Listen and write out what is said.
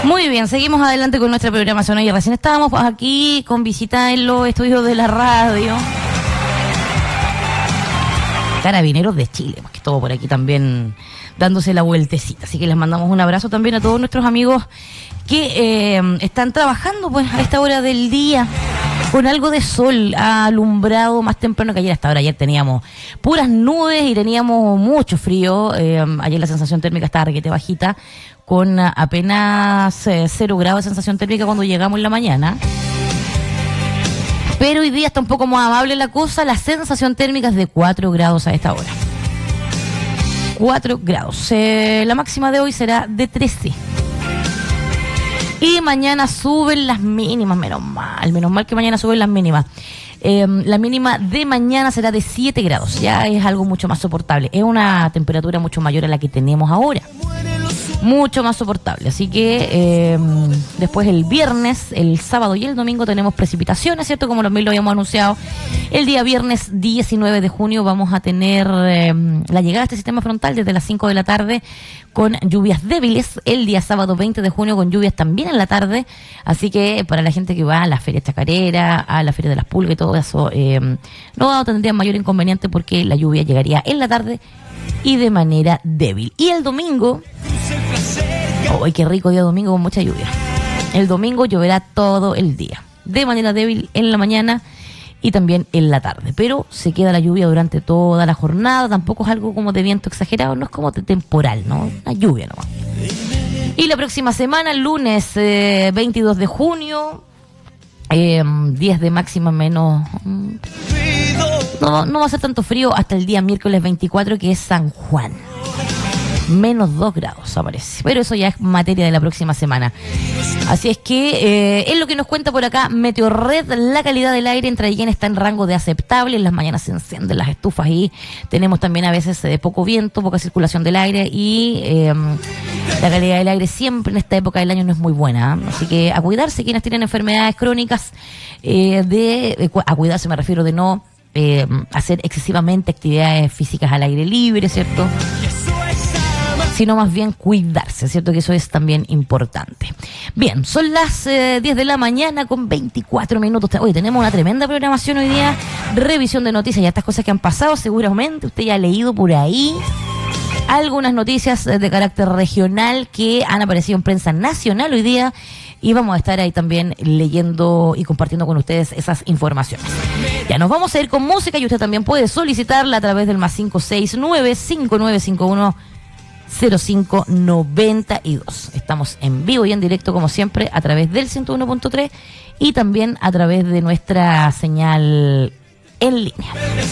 Muy bien, seguimos adelante con nuestra programación. Hoy recién estábamos aquí con visita en los estudios de la radio. Carabineros de Chile, más que todo por aquí también dándose la vueltecita. Así que les mandamos un abrazo también a todos nuestros amigos que están trabajando pues a esta hora del día con algo de sol. Ha alumbrado más temprano que ayer. Hasta ahora ayer teníamos puras nubes y teníamos mucho frío. Ayer la sensación térmica estaba requete bajita, con apenas 0 grados de sensación térmica cuando llegamos en la mañana. Pero hoy día está un poco más amable la cosa. La sensación térmica es de 4 grados a esta hora. 4 grados. La máxima de hoy será de 13. Y mañana suben las mínimas, menos mal que mañana suben las mínimas. La mínima de mañana será de 7 grados, ya es algo mucho más soportable. Es una temperatura mucho mayor a la que tenemos ahora, mucho más soportable. Así que después el viernes, el sábado y el domingo tenemos precipitaciones, ¿cierto? Como lo habíamos anunciado. El día viernes 19 de junio vamos a tener la llegada de este sistema frontal desde las 5 de la tarde con lluvias débiles. El día sábado 20 de junio con lluvias también en la tarde. Así que para la gente que va a la Feria Chacarera, a la Feria de las Pulgas y todo eso, no tendría mayor inconveniente porque la lluvia llegaría en la tarde y de manera débil. Y el domingo, ¡ay, qué rico día domingo con mucha lluvia! El domingo lloverá todo el día, de manera débil en la mañana y también en la tarde, pero se queda la lluvia durante toda la jornada. Tampoco es algo como de viento exagerado, no es como de temporal, ¿no? Una lluvia nomás. Y la próxima semana, lunes 22 de junio, 10 de máxima menos... No va a ser tanto frío hasta el día miércoles 24, que es San Juan. Menos 2 grados aparece, pero eso ya es materia de la próxima semana. Así es que es lo que nos cuenta por acá Meteorred. La calidad del aire en Traiguén está en rango de aceptable. En las mañanas se encienden las estufas y tenemos también a veces poco viento, poca circulación del aire y la calidad del aire siempre en esta época del año no es muy buena, ¿eh? Así que a cuidarse quienes tienen enfermedades crónicas, a cuidarse me refiero de no hacer excesivamente actividades físicas al aire libre, ¿cierto? Sino más bien cuidarse, ¿cierto? Que eso es también importante. Bien, son las 10 de la mañana con 24 minutos. Hoy tenemos una tremenda programación hoy día. Revisión de noticias y estas cosas que han pasado. Seguramente usted ya ha leído por ahí algunas noticias de carácter regional que han aparecido en prensa nacional hoy día. Y vamos a estar ahí también leyendo y compartiendo con ustedes esas informaciones. Ya nos vamos a ir con música y usted también puede solicitarla a través del +569-5951 0592. Estamos en vivo y en directo como siempre a través del 101.3 y también a través de nuestra señal en línea.